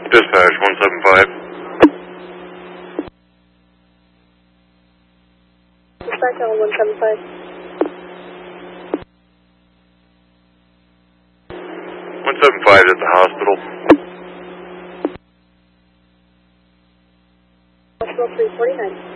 Dispatch 175. Dispatch on 175. 175 at the hospital. Hospital 349.